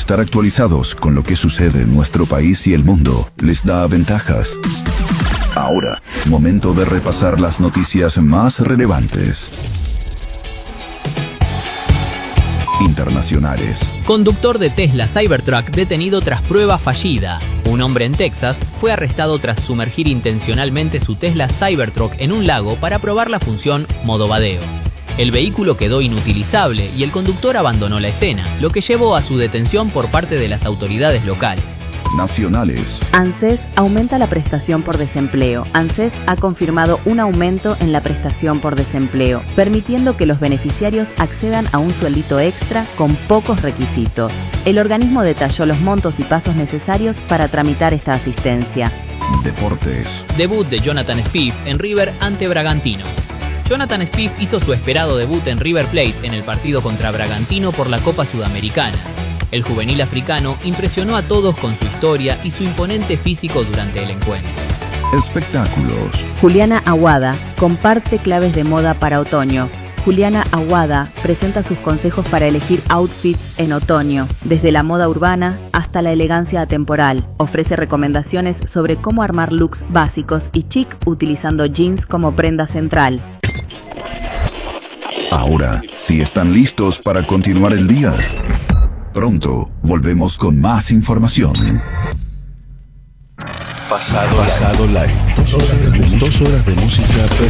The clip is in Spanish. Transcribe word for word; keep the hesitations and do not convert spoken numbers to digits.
estar actualizados con lo que sucede en nuestro país y el mundo les da ventajas. Ahora, momento de repasar las noticias más relevantes. Internacionales. Conductor de Tesla Cybertruck detenido tras prueba fallida. Un hombre en Texas fue arrestado tras sumergir intencionalmente su Tesla Cybertruck en un lago para probar la función modo vadeo. El vehículo quedó inutilizable y el conductor abandonó la escena, lo que llevó a su detención por parte de las autoridades locales. Nacionales. ANSES aumenta la prestación por desempleo. ANSES ha confirmado un aumento en la prestación por desempleo, permitiendo que los beneficiarios accedan a un sueldito extra con pocos requisitos. El organismo detalló los montos y pasos necesarios para tramitar esta asistencia. Deportes. Debut de Jonathan Spieth en River ante Bragantino. Jonathan Spieth hizo su esperado debut en River Plate en el partido contra Bragantino por la Copa Sudamericana. El juvenil africano impresionó a todos con su historia y su imponente físico durante el encuentro. Espectáculos. Juliana Aguada comparte claves de moda para otoño. Juliana Aguada presenta sus consejos para elegir outfits en otoño, desde la moda urbana hasta la elegancia atemporal. Ofrece recomendaciones sobre cómo armar looks básicos y chic utilizando jeans como prenda central. Ahora, si están listos para continuar el día, pronto volvemos con más información. Pasado, pasado live. Dos horas de música.